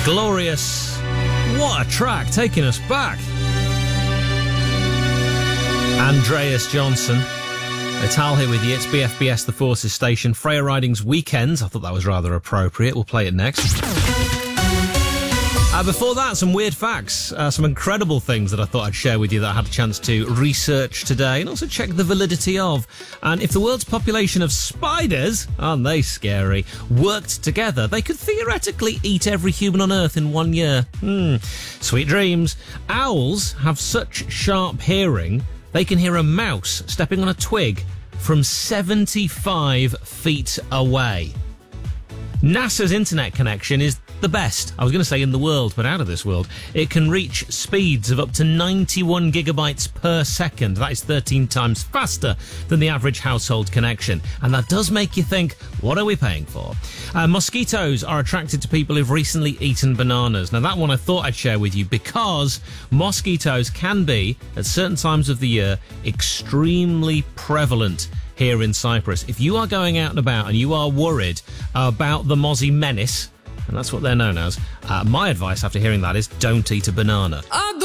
Glorious. What a track, taking us back. Andreas Johnson. Ital here with you. It's BFBS, the Forces station. Freya Riding's Weekends. I thought that was rather appropriate. We'll play it next. Before that, some weird facts, some incredible things that I thought I'd share with you that I had a chance to research today and also check the validity of. And if the world's population of spiders, aren't they scary, worked together, they could theoretically eat every human on Earth in 1 year. Sweet dreams. Owls have such sharp hearing, they can hear a mouse stepping on a twig from 75 feet away. NASA's internet connection is the best, I was going to say in the world, but out of this world. It can reach speeds of up to 91 gigabytes per second. That is 13 times faster than the average household connection. And that does make you think, what are we paying for? Mosquitoes are attracted to people who've recently eaten bananas. Now, that one I thought I'd share with you because mosquitoes can be, at certain times of the year, extremely prevalent here in Cyprus. If you are going out and about and you are worried about the Mozzie menace, and that's what they're known as, my advice after hearing that is don't eat a banana.